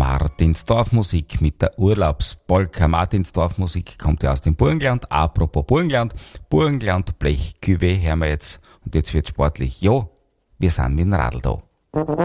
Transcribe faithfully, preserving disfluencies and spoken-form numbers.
Martinsdorf-Musik mit der Urlaubspolka. Martinsdorf-Musik kommt ja aus dem Burgenland. Apropos Burgenland, Burgenland Blechcuvée hören wir jetzt. Und jetzt wird sportlich. Jo, wir sind mit dem Radl da.